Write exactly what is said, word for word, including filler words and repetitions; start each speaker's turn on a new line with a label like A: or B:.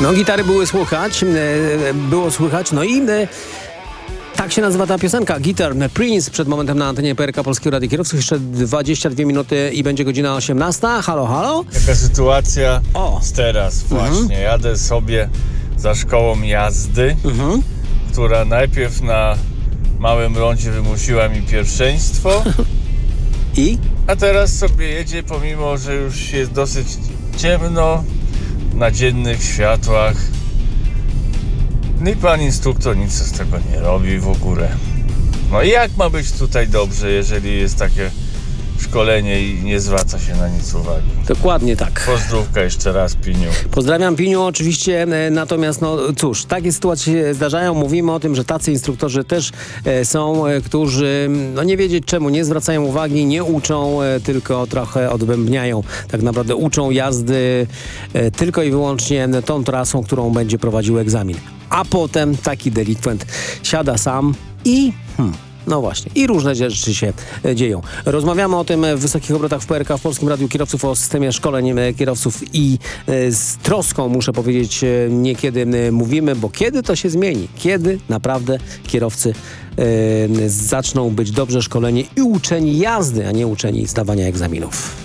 A: No gitary były słychać, e, było słychać, no i e, tak się nazywa ta piosenka, Guitar Prince, przed momentem na antenie P R K Polskiego Radia Kierowców, jeszcze dwadzieścia dwie minuty i będzie godzina osiemnasta. Halo, halo?
B: Taka sytuacja
A: O.
B: teraz właśnie, mhm. jadę sobie za szkołą jazdy, mhm. która najpierw na małym rondzie wymusiła mi pierwszeństwo.
A: I?
B: A teraz sobie jedzie, pomimo że już jest dosyć ciemno, na dziennych światłach. No i pan instruktor nic z tego nie robi w ogóle. No i jak ma być tutaj dobrze, jeżeli jest takie szkolenie i nie zwraca się na nic uwagi?
A: Dokładnie tak.
B: Pozdrówka jeszcze raz, Piniu.
A: Pozdrawiam, Piniu, oczywiście, natomiast no cóż, takie sytuacje się zdarzają. Mówimy o tym, że tacy instruktorzy też e, są, e, którzy no nie wiedzieć czemu nie zwracają uwagi, nie uczą, e, tylko trochę odbębniają. Tak naprawdę uczą jazdy e, tylko i wyłącznie tą trasą, którą będzie prowadził egzamin. A potem taki delikwent siada sam i... Hmm, No właśnie. I różne rzeczy się dzieją. Rozmawiamy o tym w Wysokich Obrotach w P R K, w Polskim Radiu Kierowców, o systemie szkoleń kierowców i z troską, muszę powiedzieć, niekiedy mówimy, bo kiedy to się zmieni? Kiedy naprawdę kierowcy e, zaczną być dobrze szkoleni i uczeni jazdy, a nie uczeni zdawania egzaminów?